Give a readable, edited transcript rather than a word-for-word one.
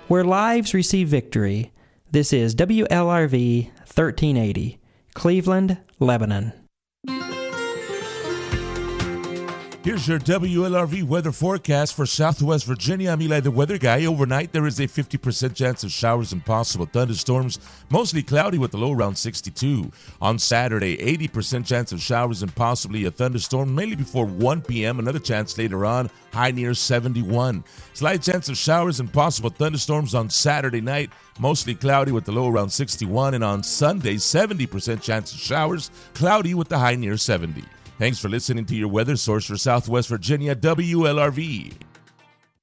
where lives receive victory. This is WLRV 1380, Cleveland, Lebanon. Here's your WLRV weather forecast for Southwest Virginia. I'm Eli, the weather guy. Overnight, there is a 50% chance of showers and possible thunderstorms, mostly cloudy with a low around 62. On Saturday, 80% chance of showers and possibly a thunderstorm, mainly before 1 p.m. Another chance later on, high near 71. Slight chance of showers and possible thunderstorms on Saturday night, mostly cloudy with the low around 61. And on Sunday, 70% chance of showers, cloudy with the high near 70. Thanks for listening to your weather source for Southwest Virginia, WLRV.